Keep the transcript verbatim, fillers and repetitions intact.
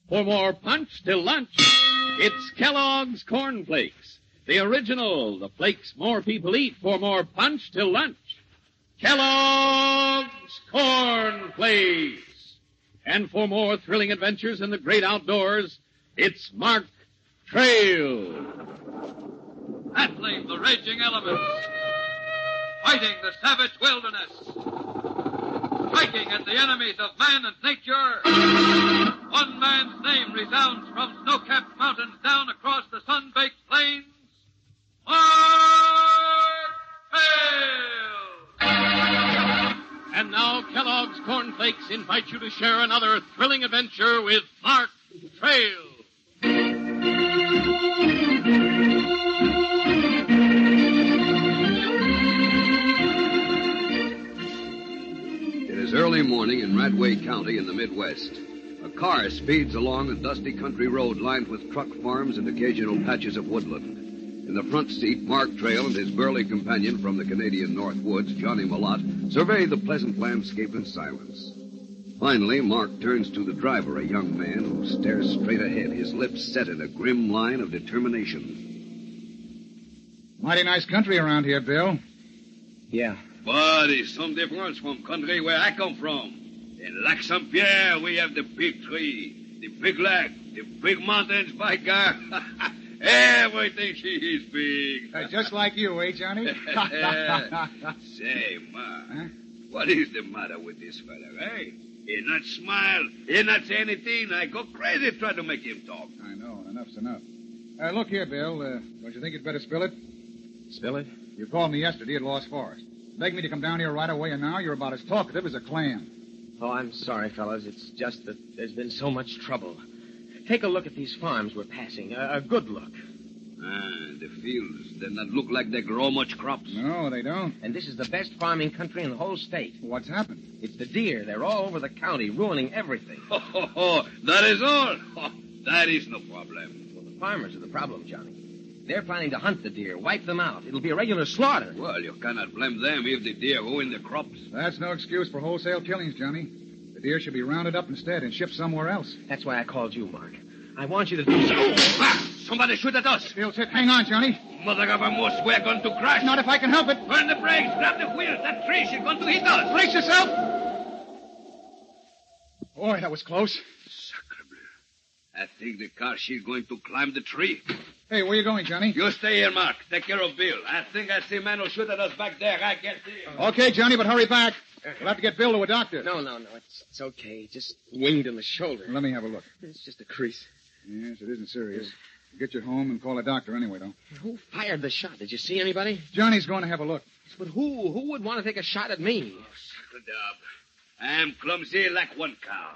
For more punch till lunch, it's Kellogg's Corn Flakes. The original, the flakes more people eat for more punch till lunch. Kellogg's Corn Flakes. And for more thrilling adventures in the great outdoors, it's Mark Trail. Battling the raging elements. Fighting the savage wilderness. Striking at the enemies of man and nature. One man's name resounds from snow-capped mountains down across the sun-baked plains. Mark Trail! And now Kellogg's Corn Flakes invite you to share another thrilling adventure with Mark Trail. It is early morning in Radway County in the Midwest. A car speeds along a dusty country road lined with truck farms and occasional patches of woodland. In the front seat, Mark Trail and his burly companion from the Canadian North Woods, Johnny Malott, survey the pleasant landscape in silence. Finally, Mark turns to the driver, a young man who stares straight ahead, his lips set in a grim line of determination. Mighty nice country around here, Bill. Yeah. But it's some difference from country where I come from. In Lac Saint Pierre, we have the big tree, the big lake, the big mountains, by God. Everything she is big. Uh, just like you, eh, Johnny? Say, Ma, huh? What is the matter with this fella, eh? He not smile, he not say anything. I go crazy trying to make him talk. I know, enough's enough. Uh, look here, Bill. Uh, don't you think you'd better spill it? Spill it? You called me yesterday at Lost Forest. Begged me to come down here right away, and now you're about as talkative as a clam. Oh, I'm sorry, fellas. It's just that there's been so much trouble. Take a look at these farms we're passing. A, a good look. Ah, the fields. They not look like they grow much crops. No, they don't. And this is the best farming country in the whole state. What's happened? It's the deer. They're all over the county, ruining everything. Ho, ho, ho. That is all. Oh, that is no problem. Well, the farmers are the problem, Johnny. They're planning to hunt the deer, wipe them out. It'll be a regular slaughter. Well, you cannot blame them if the deer ruin the crops. That's no excuse for wholesale killings, Johnny. The deer should be rounded up instead and shipped somewhere else. That's why I called you, Mark. I want you to do so. Ah, somebody shoot at us. Still sit. Hang on, Johnny. Mother of a moose, we're going to crash. Not if I can help it. Burn the brakes. Grab the wheel. That tree, she's going to hit us. Brace yourself. Boy, that was close. Sacre bleu. I think the car, she's going to climb the tree. Hey, where you going, Johnny? You stay here, Mark. Take care of Bill. I think I see a man who shoot at us back there. I can't see him. Okay, Johnny, but hurry back. We'll have to get Bill to a doctor. No, no, no. It's, it's okay. Just winged in the shoulder. Let me have a look. It's just a crease. Yes, it isn't serious. Get you home and call a doctor anyway, though. Who fired the shot? Did you see anybody? Johnny's going to have a look. But who? Who would want to take a shot at me? Oh, suck it up. I am clumsy like one cow.